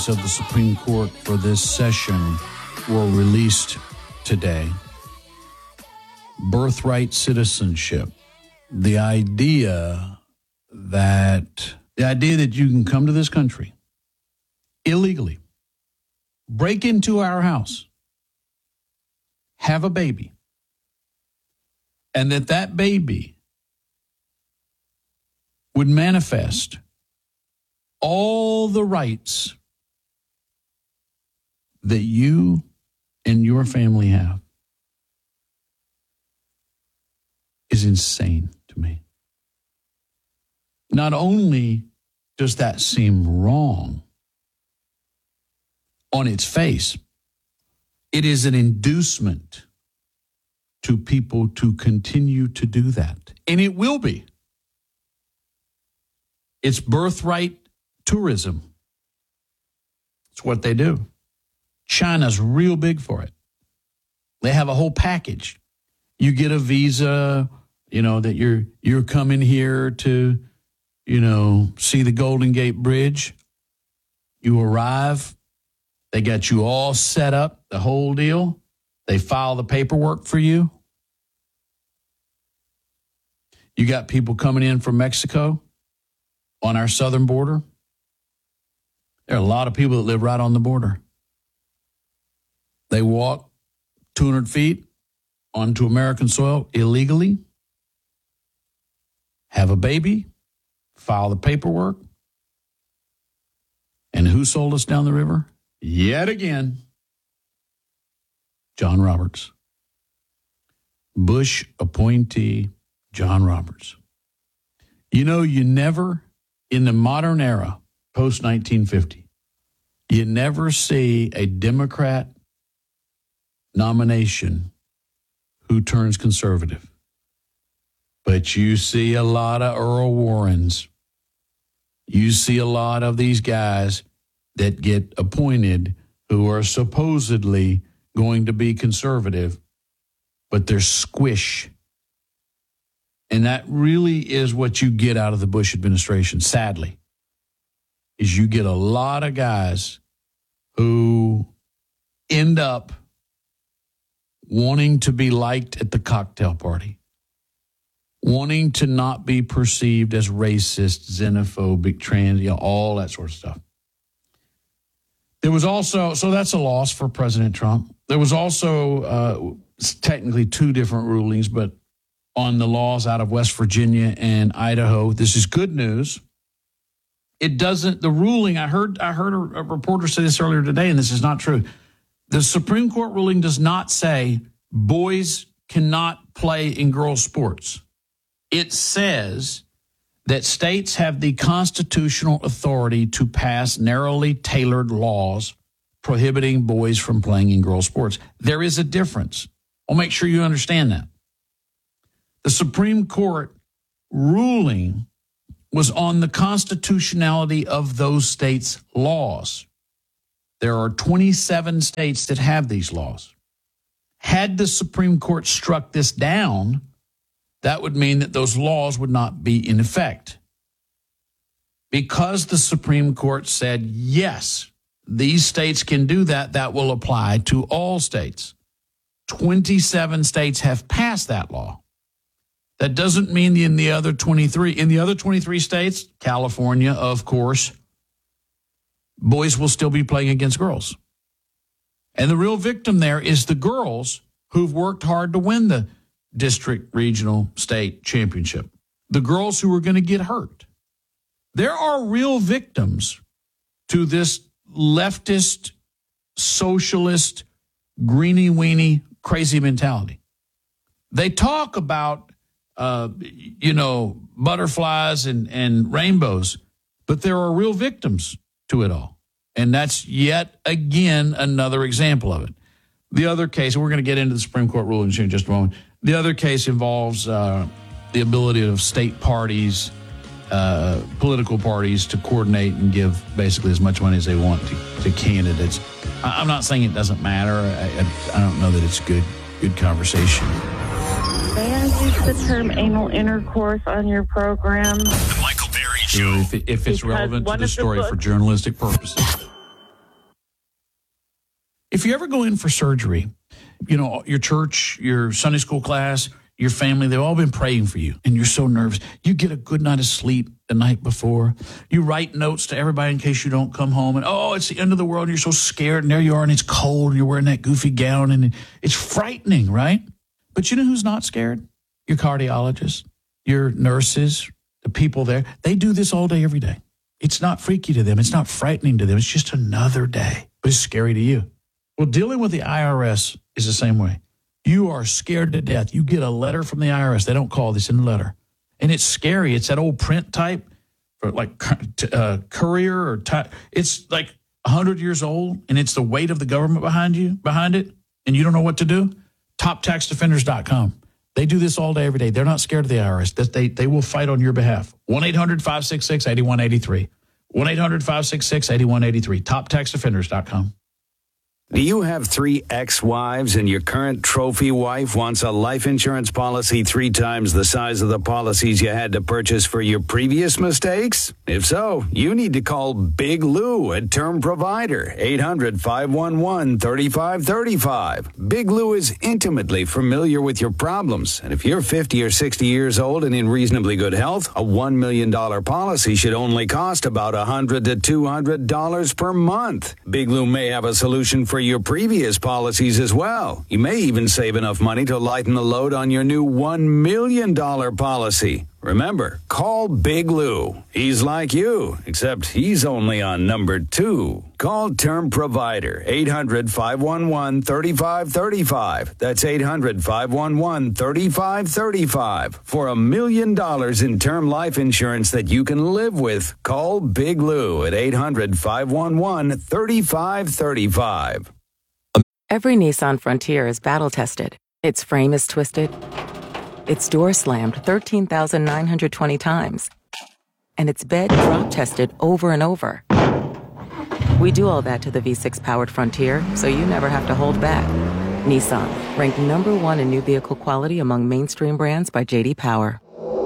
rulings of the Supreme Court for this session were released today. Birthright citizenship. The idea that you can come to this country illegally, break into our house, have a baby, and that baby would manifest all the rights that you and your family have is insane to me. Not only does that seem wrong on its face, it is an inducement to people to continue to do that. And it will be. It's birthright tourism. It's what they do. China's real big for it. They have a whole package. You get a visa, that you're coming here to, see the Golden Gate Bridge. You arrive. They got you all set up, the whole deal. They file the paperwork for you. You got people coming in from Mexico on our southern border. There are a lot of people that live right on the border. They walk 200 feet onto American soil illegally, have a baby, file the paperwork. And who sold us down the river? Yet again, John Roberts. Bush appointee John Roberts. You never, in the modern era, post-1950, you never see a Democrat nomination who turns conservative. But you see a lot of Earl Warrens. You see a lot of these guys that get appointed who are supposedly going to be conservative, but they're squish. And that really is what you get out of the Bush administration, sadly, is you get a lot of guys who end up wanting to be liked at the cocktail party, wanting to not be perceived as racist, xenophobic, trans, all that sort of stuff. There was also, so that's a loss for President Trump. There was also technically two different rulings, but on the laws out of West Virginia and Idaho. This is good news. It doesn't, the ruling, I heard a reporter say this earlier today, and this is not true. The Supreme Court ruling does not say boys cannot play in girls' sports. It says that states have the constitutional authority to pass narrowly tailored laws prohibiting boys from playing in girls' sports. There is a difference. I'll make sure you understand that. The Supreme Court ruling was on the constitutionality of those states' laws. There are 27 states that have these laws. Had the Supreme Court struck this down, that would mean that those laws would not be in effect. Because the Supreme Court said, yes, these states can do that, that will apply to all states. 27 states have passed that law. That doesn't mean in the other 23 states, California, of course, boys will still be playing against girls. And the real victim there is the girls who've worked hard to win the district, regional, state championship. The girls who are going to get hurt. There are real victims to this leftist, socialist, greeny-weeny, crazy mentality. They talk about, butterflies and rainbows, but there are real victims to it all. And that's yet again another example of it. The other case, and we're going to get into the Supreme Court ruling in just a moment. The other case involves the ability of state parties, political parties, to coordinate and give basically as much money as they want to candidates. I'm not saying it doesn't matter. I don't know that it's good conversation. May I use the term anal intercourse on your program? The Michael Berry Show. If it's relevant to the story for journalistic purposes. If you ever go in for surgery, your church, your Sunday school class, your family, they've all been praying for you, and you're so nervous. You get a good night of sleep the night before. You write notes to everybody in case you don't come home, and it's the end of the world, and you're so scared, and there you are, and it's cold, and you're wearing that goofy gown, and it's frightening, right? But you know who's not scared? Your cardiologist, your nurses, the people there. They do this all day, every day. It's not freaky to them. It's not frightening to them. It's just another day, but it's scary to you. Well, dealing with the IRS is the same way. You are scared to death. You get a letter from the IRS. They don't call this in the letter. And it's scary. It's that old print type, for like courier or type. It's like 100 years old, and it's the weight of the government behind it, and you don't know what to do. TopTaxDefenders.com. They do this all day, every day. They're not scared of the IRS. They will fight on your behalf. 1-800-566-8183. 1-800-566-8183. TopTaxDefenders.com. Do you have 3 ex-wives and your current trophy wife wants a life insurance policy 3 times the size of the policies you had to purchase for your previous mistakes? If so, you need to call Big Lou at Term Provider, 800-511-3535. Big Lou is intimately familiar with your problems, and if you're 50 or 60 years old and in reasonably good health, a $1 million policy should only cost about $100 to $200 per month. Big Lou may have a solution for your previous policies as well. You may even save enough money to lighten the load on your new $1 million policy. Remember, call Big Lou. He's like you, except he's only on number 2. Call Term Provider, 800-511-3535. That's 800-511-3535. For $1 million in term life insurance that you can live with, call Big Lou at 800-511-3535. Every Nissan Frontier is battle-tested. Its frame is twisted. Its door slammed 13,920 times. And its bed drop-tested over and over. We do all that to the V6-powered Frontier, so you never have to hold back. Nissan, ranked #1 in new vehicle quality among mainstream brands by J.D. Power.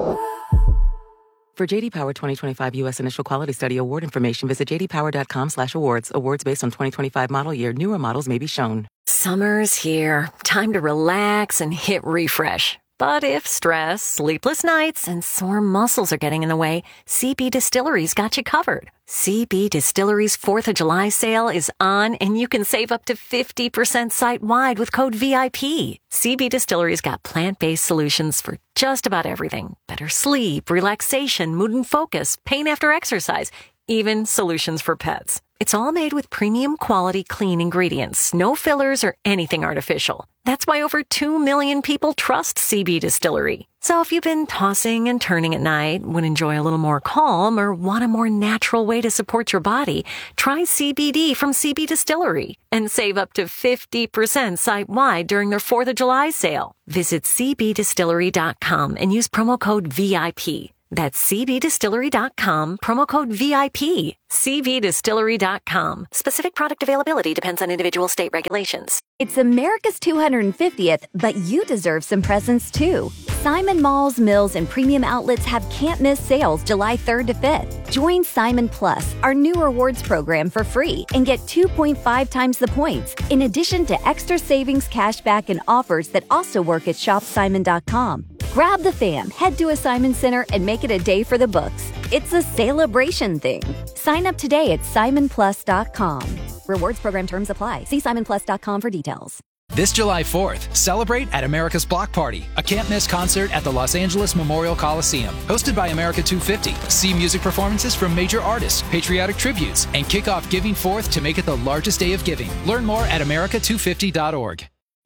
For J.D. Power 2025 U.S. Initial Quality Study award information, visit jdpower.com/awards. Awards based on 2025 model year. Newer models may be shown. Summer's here. Time to relax and hit refresh. But if stress, sleepless nights, and sore muscles are getting in the way, CB Distillery's got you covered. CB Distillery's 4th of July sale is on, and you can save up to 50% site-wide with code VIP. CB Distillery's got plant-based solutions for just about everything. Better sleep, relaxation, mood and focus, pain after exercise, even solutions for pets. It's all made with premium quality clean ingredients, no fillers or anything artificial. That's why over 2 million people trust CB Distillery. So if you've been tossing and turning at night, would enjoy a little more calm, or want a more natural way to support your body, try CBD from CB Distillery and save up to 50% site-wide during their 4th of July sale. Visit cbdistillery.com and use promo code VIP. That's cbdistillery.com, promo code VIP. cbdistillery.com. Specific product availability depends on individual state regulations. It's America's 250th, but you deserve some presents too. Simon Malls, Mills, and premium outlets have can't-miss sales July 3rd to 5th. Join Simon Plus, our new rewards program, for free and get 2.5 times the points, in addition to extra savings, cashback, and offers that also work at shopsimon.com. Grab the fam, head to a Simon Center, and make it a day for the books. It's a celebration thing. Sign up today at simonplus.com. Rewards program terms apply. See simonplus.com for details. This July 4th, celebrate at America's Block Party, a can't-miss concert at the Los Angeles Memorial Coliseum. Hosted by America 250, see music performances from major artists, patriotic tributes, and kick off Giving 4th to make it the largest day of giving. Learn more at america250.org.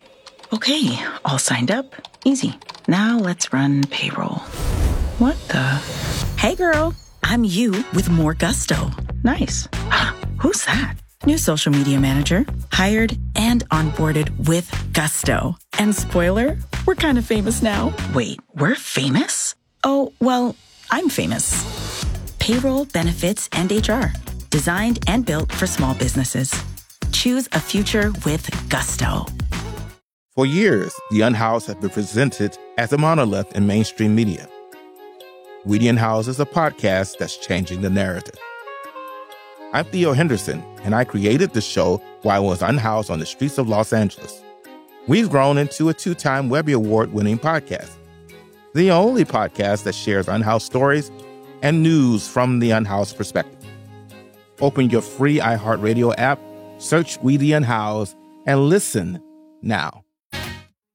Okay, all signed up. Easy. Now let's run payroll. What the? Hey girl, I'm you with more gusto. Nice. Who's that? New social media manager, hired and onboarded with gusto. And spoiler, we're kind of famous now. Wait, we're famous? Oh, well, I'm famous. Payroll, benefits, and HR. Designed and built for small businesses. Choose a future with gusto. For years, The Unhoused have been presented as a monolith in mainstream media. We The Unhoused is a podcast that's changing the narrative. I'm Theo Henderson, and I created the show while I was unhoused on the streets of Los Angeles. We've grown into a 2-time Webby Award-winning podcast, the only podcast that shares unhoused stories and news from the unhoused perspective. Open your free iHeartRadio app, search We the Unhoused, and listen now.